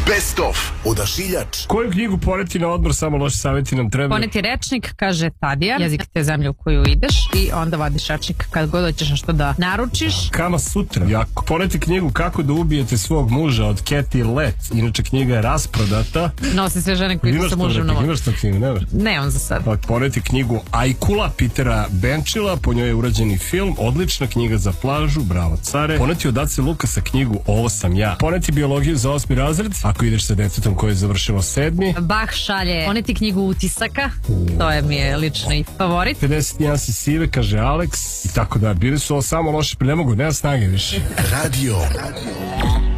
Best of. Odašiljač. Koju knjigu poneti na odmor, samo loši savjeti nam treba? Poneti rečnik, kaže Tadija, jezik te zemlje u koju ideš, i onda vadiš rečnik kad god hoćeš nešto da naručiš. Kama Sutra, jako. Poneti knjigu Kako da ubijete svog muža od Cathy Lett, inače knjiga je rasprodata. Nose sve žene koji su sa mužem na moru. Imaš to knjigu, nemaš? Nemam za sad. Poneti knjigu Ajkula, Petera Benčila, po njoj je urađen i film, odlična knjiga za plažu, bravo care. Poneti od Ace Lukasa knjigu Ovo sam ja. Poneti biologiju za 8. razred, ako ideš sa detetom koje je završilo 7. Bach šalje poneti knjigu utisaka, to je mi je lični favorit. 50 nijansi sive, kaže Alex, i tako da. Bili su ovo samo loše, ne mogu, nema snage više. Radio